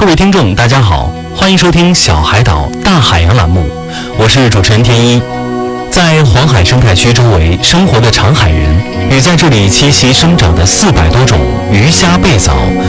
各位听众，大家好，欢迎收听小海岛大海洋栏目，我是主持人天一。在黄海生态区周围生活的长海人，与在这里栖息生长的400多种鱼虾贝藻